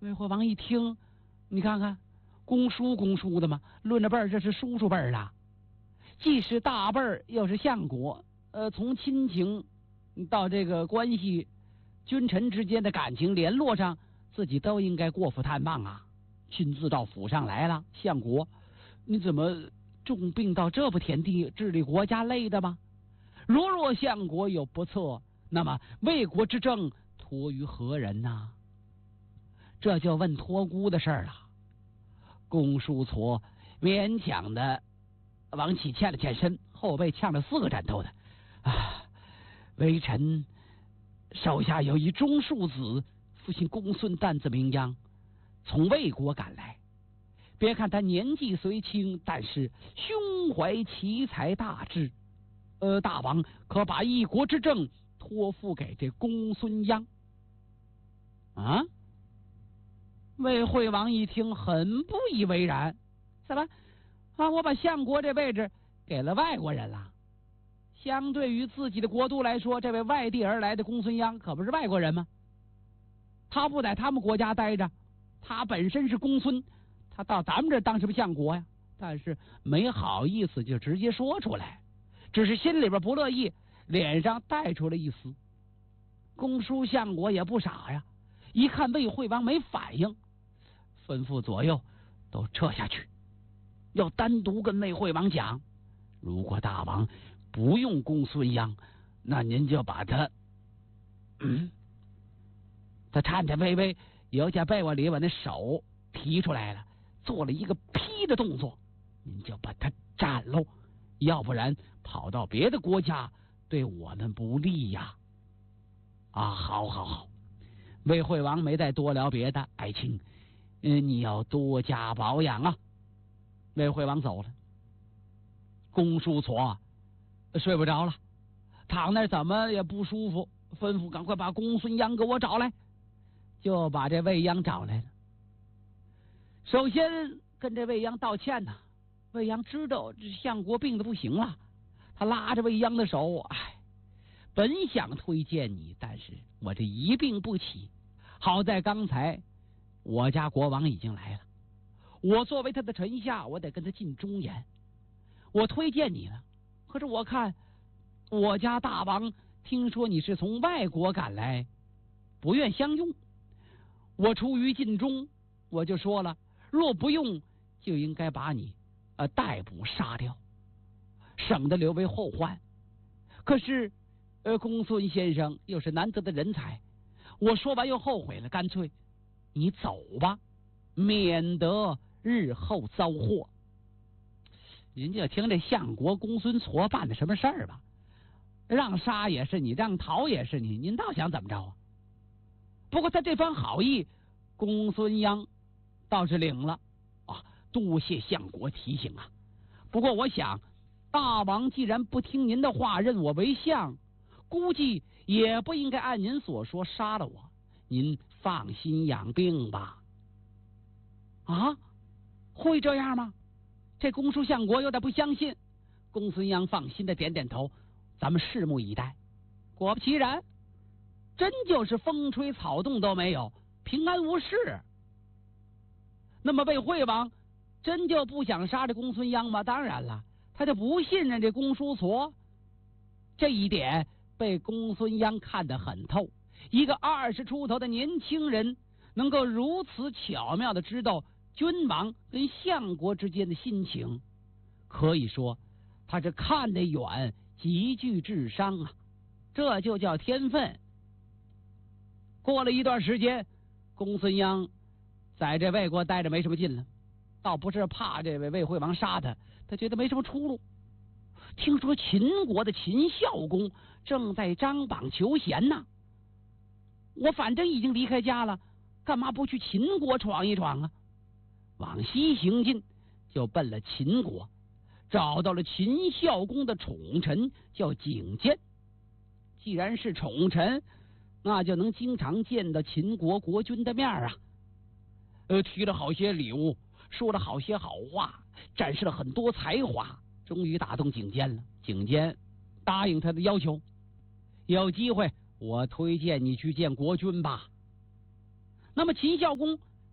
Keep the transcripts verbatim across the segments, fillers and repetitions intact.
魏惠王一听，你看看，公叔公叔的嘛，论着辈儿，这是叔叔辈儿的，既是大辈儿，又是相国，呃，从亲情到这个关系，君臣之间的感情联络上，自己都应该过府探望啊。亲自到府上来了，相国，你怎么重病到这步田地，治理国家累的吗？如若相国有不测，那么魏国之政托于何人呢？这就问托孤的事儿了。公叔痤勉强的往起欠了欠身，后背呛了四个枕头的啊！微臣手下有一中庶子，父亲公孙旦字名鞅，从魏国赶来。别看他年纪虽轻，但是胸怀奇才大志。呃，大王可把一国之政托付给这公孙鞅啊？魏惠王一听，很不以为然。怎么啊？我把相国这位置给了外国人了？相对于自己的国都来说，这位外地而来的公孙鞅可不是外国人吗？他不在他们国家待着，他本身是公孙，他到咱们这当什么相国呀？但是没好意思就直接说出来，只是心里边不乐意，脸上带出了一丝。公叔相国也不傻呀，一看魏惠王没反应，吩咐左右都撤下去，要单独跟魏惠王讲，如果大王不用公孙鞅，那您就把他，嗯，他颤颤巍巍由在被窝里把那手提出来了，做了一个劈的动作，您就把他斩喽，要不然跑到别的国家对我们不利呀！啊，好好好，魏惠王没再多聊别的，爱卿，嗯，你要多加保养啊。魏惠王走了，公叔痤睡不着了，躺那怎么也不舒服，吩咐赶快把公孙鞅给我找来，就把这魏鞅找来了。首先跟这魏鞅道歉呐，魏鞅知道这相国病得不行了，他拉着魏鞅的手，哎，本想推荐你，但是我这一病不起，好在刚才我家国王已经来了，我作为他的臣下，我得跟他尽忠言，我推荐你了。可是我看我家大王听说你是从外国赶来，不愿相用，我出于尽忠，我就说了，若不用就应该把你呃逮捕杀掉，省得留为后患。可是呃公孙先生又是难得的人才，我说完又后悔了，干脆你走吧，免得日后遭祸。您就听这相国公孙痤办的什么事儿吧，让杀也是你，让逃也是你，您倒想怎么着啊？不过他这番好意，公孙鞅倒是领了啊，多谢相国提醒啊。不过我想，大王既然不听您的话，认我为相，估计也不应该按您所说杀了我，您放心养病吧。啊，会这样吗？这公叔相国有点不相信。公孙鞅放心的点点头，咱们拭目以待。果不其然，真就是风吹草动都没有，平安无事。那么魏惠王真就不想杀这公孙鞅吗？当然了，他就不信任这公叔痤。这一点被公孙鞅看得很透，一个二十出头的年轻人能够如此巧妙的知道君王跟相国之间的心情，可以说他这看得远，极具智商啊，这就叫天分。过了一段时间，公孙鞅在这魏国待着没什么劲了，倒不是怕这位魏惠王杀他，他觉得没什么出路。听说秦国的秦孝公正在张榜求贤呢，我反正已经离开家了，干嘛不去秦国闯一闯啊？往西行进，就奔了秦国，找到了秦孝公的宠臣，叫景监。既然是宠臣，那就能经常见到秦国国君的面啊。呃，提了好些礼物，说了好些好话，展示了很多才华，终于打动景监了。景监答应他的要求，有机会我推荐你去见国君吧。那么秦孝公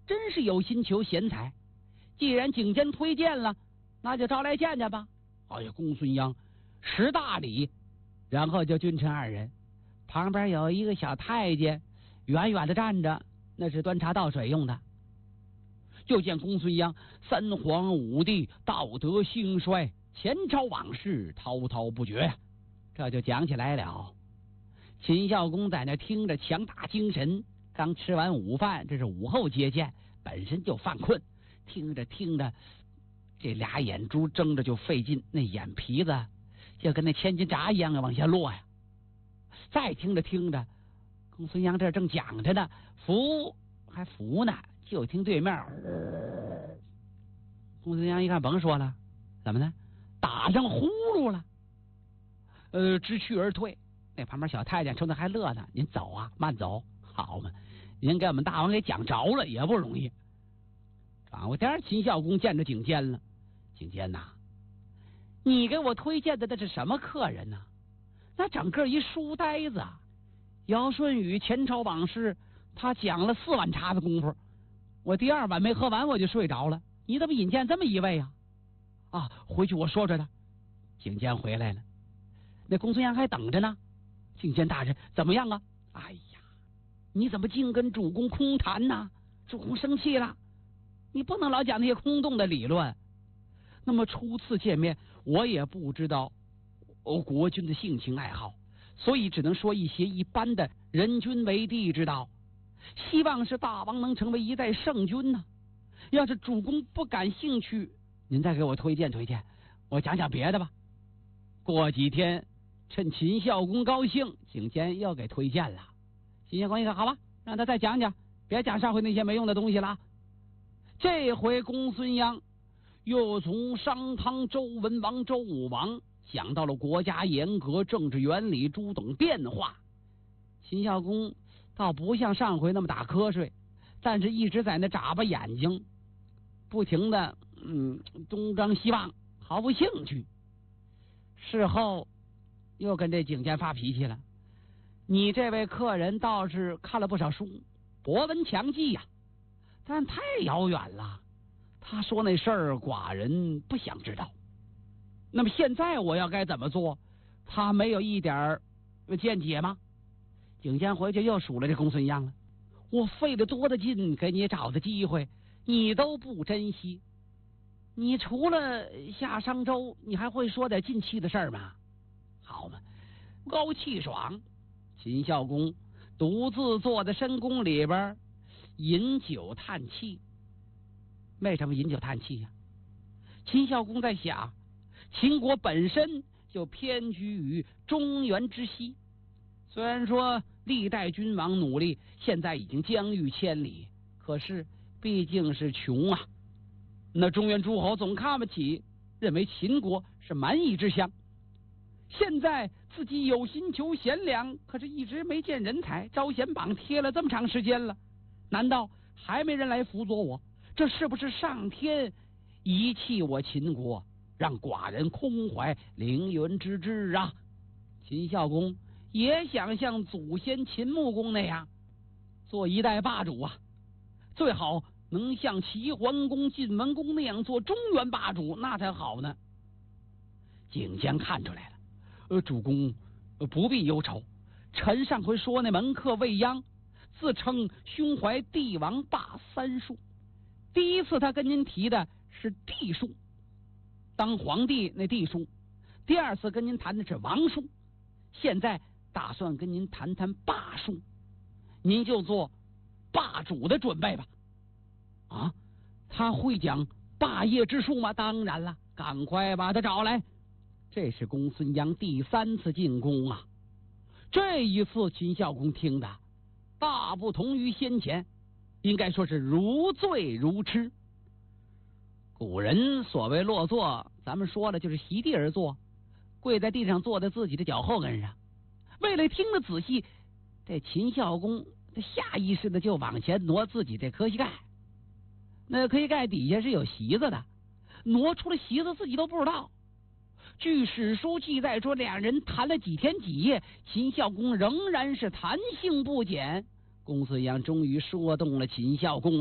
真是有心求贤才。既然景监推荐了，那就招来见见吧。哎呀，公孙鞅识大礼，然后就君臣二人，旁边有一个小太监，远远的站着，那是端茶倒水用的。就见公孙鞅三皇五帝，道德兴衰，前朝往事滔滔不绝，这就讲起来了。秦孝公在那听着强打精神，刚吃完午饭，这是午后接见，本身就犯困，听着听着，这俩眼珠睁着就费劲，那眼皮子就跟那千斤闸一样往下落呀。再听着听着，公孙鞅这正讲着呢，服还服呢，就听对面，呃、公孙鞅一看，甭说了，怎么呢？打上呼噜了，呃，知趣而退。那旁边小太监冲他还乐呢，您走啊，慢走，好嘛，您给我们大王给讲着了也不容易。转过天，秦孝公见着景监了，景监呐，你给我推荐的那是什么客人呢？那整个一书呆子，尧舜禹前朝往事，他讲了四碗茶的功夫，我第二碗没喝完我就睡着了。你怎么引荐这么一位啊？啊，回去我说说他。景监回来了，那公孙鞅还等着呢。景监大人怎么样啊？哎呀，你怎么净跟主公空谈呢？主公生气了，你不能老讲那些空洞的理论。那么初次见面，我也不知道哦国君的性情爱好，所以只能说一些一般的人君为帝之道。希望是大王能成为一代圣君呢。要是主公不感兴趣，您再给我推荐推荐，我讲讲别的吧。过几天趁秦孝公高兴，景监又给推荐了。秦孝公一看，好吧，让他再讲讲，别讲上回那些没用的东西了。这回公孙鞅又从商汤、周文王、周武王讲到了国家严格、政治原理诸等变化。秦孝公倒不像上回那么打瞌睡，但是一直在那眨巴眼睛，不停的嗯东张西望，毫无兴趣。事后又跟这景监发脾气了，你这位客人倒是看了不少书，博闻强记呀、啊，但太遥远了。他说那事儿寡人不想知道。那么现在我要该怎么做？他没有一点见解吗？景监回去又数了这公孙鞅了，我费了多大劲给你找的机会，你都不珍惜。你除了下商周，你还会说点进气的事儿吗？好嘛，高气爽。秦孝公独自坐在深宫里边饮酒叹气。为什么饮酒叹气呀、啊？秦孝公在想，秦国本身就偏居于中原之西，虽然说历代君王努力，现在已经疆域千里，可是毕竟是穷啊。那中原诸侯总看不起，认为秦国是蛮夷之乡。现在自己有心求贤良，可是一直没见人才，招贤榜贴了这么长时间了，难道还没人来辅佐我？这是不是上天遗弃我秦国，让寡人空怀凌云之志啊？秦孝公也想像祖先秦穆公那样做一代霸主啊，最好能像齐桓公、晋文公那样做中原霸主，那才好呢。景监看出来了，呃，主公、呃、不必忧愁。臣上回说那门客未央，自称胸怀帝王霸三术。第一次他跟您提的是帝术，当皇帝那帝术；第二次跟您谈的是王术，现在打算跟您谈谈霸术，您就做霸主的准备吧。啊，他会讲霸业之术吗？当然了，赶快把他找来。这是公孙鞅第三次进宫啊，这一次秦孝公听的大不同于先前，应该说是如醉如痴。古人所谓落座，咱们说了就是席地而坐，跪在地上坐在自己的脚后跟上。为了听得仔细，这秦孝公下意识的就往前挪自己这磕膝盖，那磕膝盖底下是有席子的，挪出了席子自己都不知道。据史书记载说，两人谈了几天几夜，秦孝公仍然是谈性不减。公孙鞅终于说动了秦孝公。